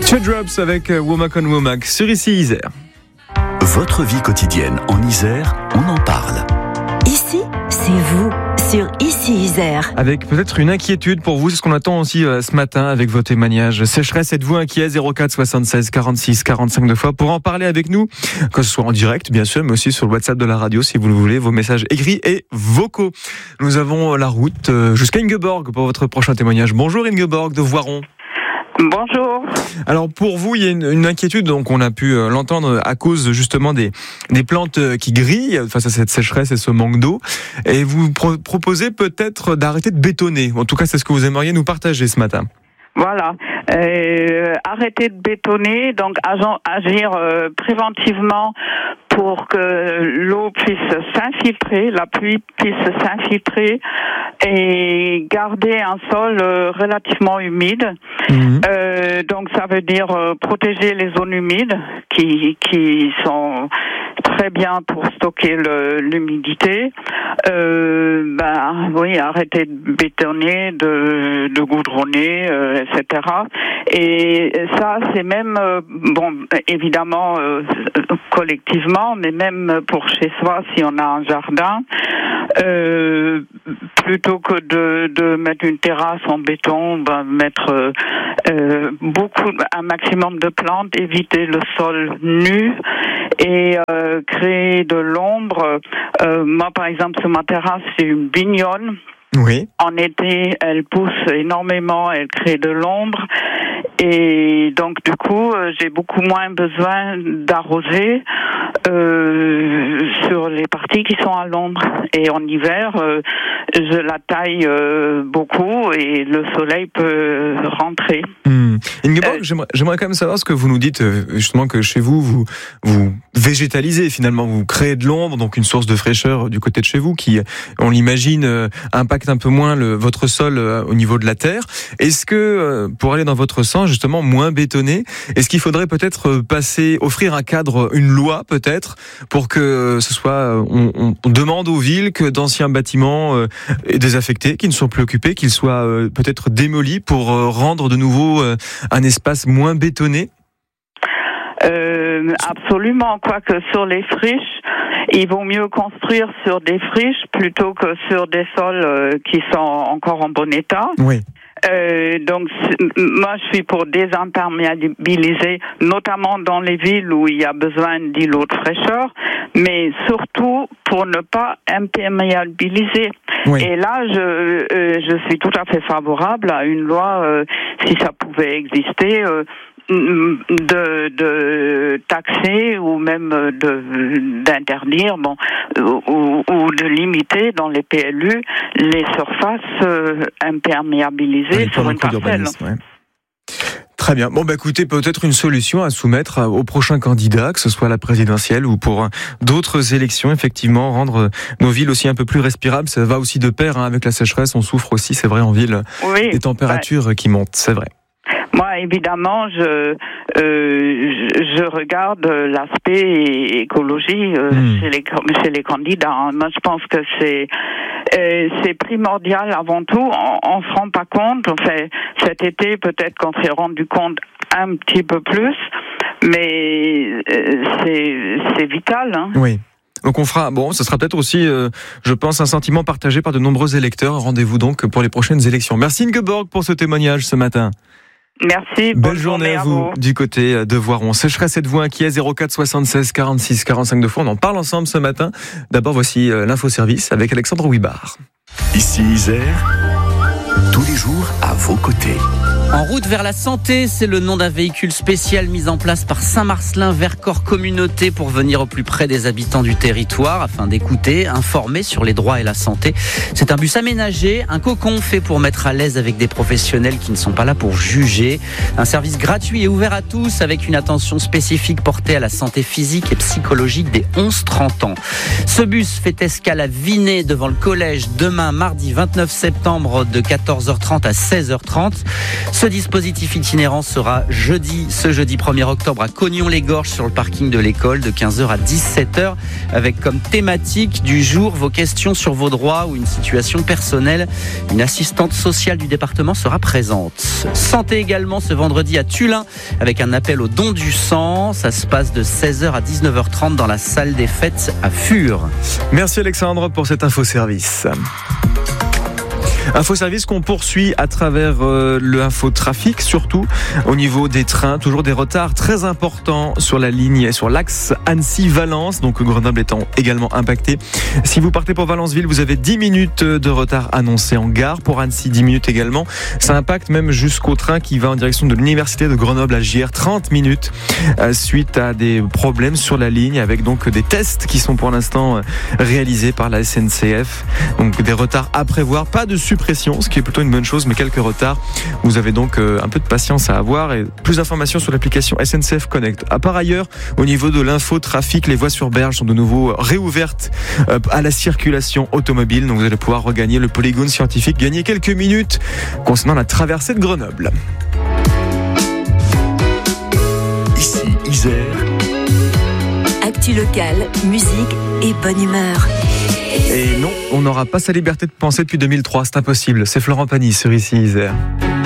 Teardrops avec Womack on Womack sur Ici Isère. Votre vie quotidienne en Isère, on en parle. Ici, c'est vous, sur Ici Isère. Avec peut-être une inquiétude pour vous, c'est ce qu'on attend aussi ce matin avec vos témoignages. Sécheresse, êtes-vous inquiet? 04 76 46 45 2 fois pour en parler avec nous, que ce soit en direct bien sûr, mais aussi sur le WhatsApp de la radio si vous le voulez, vos messages écrits et vocaux. Nous avons la route jusqu'à Ingeborg pour votre prochain témoignage. Bonjour Ingeborg de Voiron. Bonjour. Alors pour vous, il y a une inquiétude, donc on a pu l'entendre à cause justement des plantes qui grillent face à cette sécheresse et ce manque d'eau. Et vous proposez peut-être d'arrêter de bétonner. En tout cas, c'est ce que vous aimeriez nous partager ce matin. Voilà. Arrêter de bétonner, donc agir préventivement pour que l'eau puisse s'infiltrer, la pluie puisse s'infiltrer et garder un sol relativement humide. Donc ça veut dire protéger les zones humides qui sont très bien pour stocker l'humidité. Oui, arrêter de bétonner, de goudronner, etc. Et ça, c'est même, évidemment, collectivement, mais même pour chez soi, si on a un jardin, plutôt que de mettre une terrasse en béton, mettre un maximum de plantes, éviter le sol nu et créer de l'ombre. Moi, par exemple, sur ma terrasse, c'est une bignonne. Oui. En été, elle pousse énormément, elle crée de l'ombre. Et donc, du coup, j'ai beaucoup moins besoin d'arroser sur les parties qui sont à l'ombre. Et en hiver, je la taille beaucoup et le soleil peut rentrer. Ingeborg, j'aimerais quand même savoir ce que vous nous dites, justement que chez vous végétalisez finalement, vous créez de l'ombre, donc une source de fraîcheur du côté de chez vous qui, on l'imagine, impacte un peu moins votre sol au niveau de la terre. Est-ce que, pour aller dans votre sens, justement, moins bétonné, est-ce qu'il faudrait peut-être offrir un cadre, une loi peut-être, pour que ce soit, on demande aux villes que d'anciens bâtiments désaffectés, qui ne sont plus occupés, qu'ils soient peut-être démolis pour rendre de nouveau un espace moins bétonné? Absolument, quoique sur les friches, il vaut mieux construire sur des friches plutôt que sur des sols qui sont encore en bon état. Oui. Donc, moi, je suis pour désimperméabiliser, notamment dans les villes où il y a besoin d'îlots de fraîcheur, mais surtout pour ne pas imperméabiliser. Oui. Et là, je suis tout à fait favorable à une loi, si ça pouvait exister, de taxer ou même d'interdire, ou de limiter dans les PLU les surfaces imperméabilisées sur une parcelle. Ouais. Très bien. Écoutez, peut-être une solution à soumettre au prochain candidat, que ce soit à la présidentielle ou pour d'autres élections, effectivement, rendre nos villes aussi un peu plus respirables. Ça va aussi de pair avec la sécheresse. On souffre aussi, c'est vrai, en ville, des températures qui montent, c'est vrai. Moi, évidemment, je regarde l'aspect écologie chez les candidats. Moi, je pense que c'est primordial avant tout. On se rend pas compte. Cet été, peut-être qu'on s'est rendu compte un petit peu plus, mais c'est vital. Oui. Donc on fera, ce sera peut-être aussi, je pense, un sentiment partagé par de nombreux électeurs. Rendez-vous donc pour les prochaines élections. Merci Ingeborg pour ce témoignage ce matin. Merci. Belle journée à vous du côté de Voiron. Sécheresse, êtes-vous inquiet? 04 76 46 45 2 fois. On en parle ensemble ce matin. D'abord, voici l'infoservice avec Alexandre Ouibard. Ici Isère, tous les jours à vos côtés. En route vers la santé, c'est le nom d'un véhicule spécial mis en place par Saint-Marcellin Vercors Communauté pour venir au plus près des habitants du territoire afin d'écouter, informer sur les droits et la santé. C'est un bus aménagé, un cocon fait pour mettre à l'aise avec des professionnels qui ne sont pas là pour juger. Un service gratuit et ouvert à tous avec une attention spécifique portée à la santé physique et psychologique des 11-30 ans. Ce bus fait escale à Vinay devant le collège demain mardi 29 septembre de 14h30 à 16h30. Ce dispositif itinérant sera ce jeudi 1er octobre à Cognon-les-Gorges sur le parking de l'école de 15h à 17h avec comme thématique du jour vos questions sur vos droits ou une situation personnelle. Une assistante sociale du département sera présente. Santé également ce vendredi à Tullin avec un appel au don du sang. Ça se passe de 16h à 19h30 dans la salle des fêtes à Fur. Merci Alexandre pour cet infoservice. Infoservice qu'on poursuit à travers le infotrafic, surtout au niveau des trains. Toujours des retards très importants sur la ligne, sur l'axe Annecy-Valence, donc Grenoble étant également impacté. Si vous partez pour Valenceville, vous avez 10 minutes de retard annoncé en gare. Pour Annecy, 10 minutes également. Ça impacte même jusqu'au train qui va en direction de l'université de Grenoble à JR, 30 minutes suite à des problèmes sur la ligne avec donc des tests qui sont pour l'instant réalisés par la SNCF. Donc des retards à prévoir, pas de suppression, ce qui est plutôt une bonne chose, mais quelques retards. Vous avez donc un peu de patience à avoir et plus d'informations sur l'application SNCF Connect. Par ailleurs, au niveau de l'infotrafic, les voies sur berge sont de nouveau réouvertes à la circulation automobile. Donc vous allez pouvoir regagner le polygone scientifique, gagner quelques minutes concernant la traversée de Grenoble. Ici Isère. Actu locale, musique et bonne humeur. Et non, on n'aura pas sa liberté de penser depuis 2003, c'est impossible. C'est Florent Pagny sur Ici Isère.